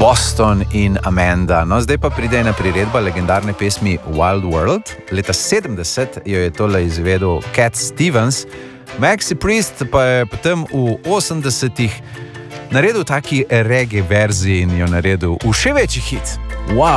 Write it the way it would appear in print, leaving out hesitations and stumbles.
Boston in Amanda. No, zdaj pa pride ena priredba legendarne pesmi Wild World. Leta 70 jo je tole izvedel Cat Stevens. Maxi Priest pa je potem v 80-ih naredil taki reggae verziji in jo naredil v še večji hit. Wow!